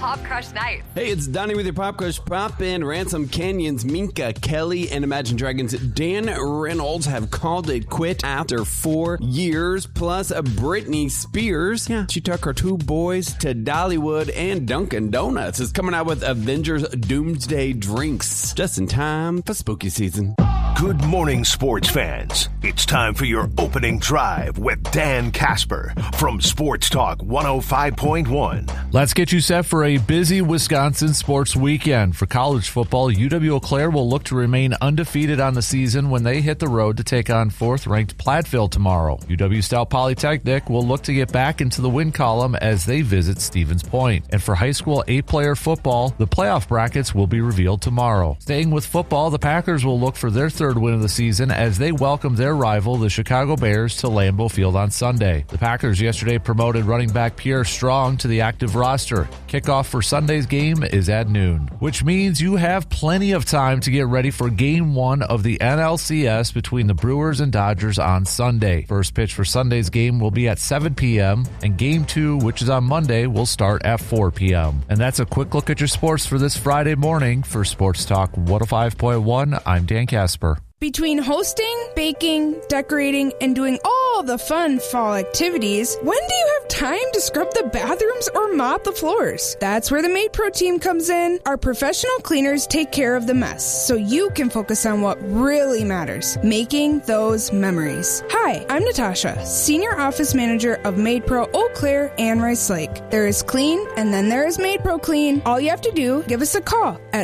Pop Crush Nights. Hey, it's Donnie with your Pop Crush Pop Band. Ransom Canyon's Minka Kelly and Imagine Dragons' Dan Reynolds have called it quit after 4 years. Plus, Britney Spears, she took her 2 boys to Dollywood, and Dunkin' Donuts is coming out with Avengers Doomsday drinks just in time for spooky season. Good morning, sports fans. It's time for your opening drive with Dan Casper from Sports Talk 105.1. Let's get you set for a busy Wisconsin sports weekend. For college football, UW-Eau Claire will look to remain undefeated on the season when they hit the road to take on 4th-ranked Platteville tomorrow. UW-Stout Polytechnic will look to get back into the win column as they visit Stevens Point. And for high school 8-player football, the playoff brackets will be revealed tomorrow. Staying with football, the Packers will look for their 3rd win of the season as they welcome their rival, the Chicago Bears, to Lambeau Field on Sunday. The Packers yesterday promoted running back Pierre Strong to the active roster. Kickoff for Sunday's game is at noon, which means you have plenty of time to get ready for Game 1 of the NLCS between the Brewers and Dodgers on Sunday. First pitch for Sunday's game will be at 7 p.m., and Game 2, which is on Monday, will start at 4 p.m. And that's a quick look at your sports for this Friday morning. For Sports Talk 105.1, I'm Dan Casper. Between hosting, baking, decorating, and doing all the fun fall activities, when do you have time to scrub the bathrooms or mop the floors? That's where the MaidPro team comes in. Our professional cleaners take care of the mess, so you can focus on what really matters, making those memories. Hi, I'm Natasha, Senior Office Manager of MaidPro Eau Claire and Rice Lake. There is clean, and then there is MaidPro Clean. All you have to do, give us a call at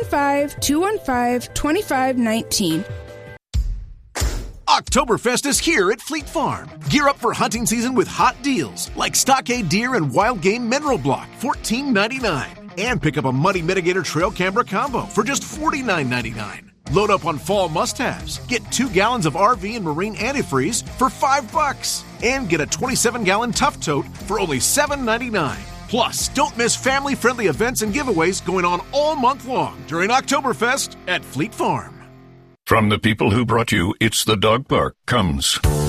715-215-2519. Oktoberfest is here at Fleet Farm. Gear up for hunting season with hot deals like Stockade Deer and Wild Game Mineral Block, $14.99. And pick up a Muddy Mitigator Trail Camera Combo for just $49.99. Load up on fall must-haves. Get 2 gallons of RV and marine antifreeze for $5. And get a 27-gallon Tough Tote for only $7.99. Plus, don't miss family-friendly events and giveaways going on all month long during Oktoberfest at Fleet Farm. From the people who brought you It's the Dog Park comes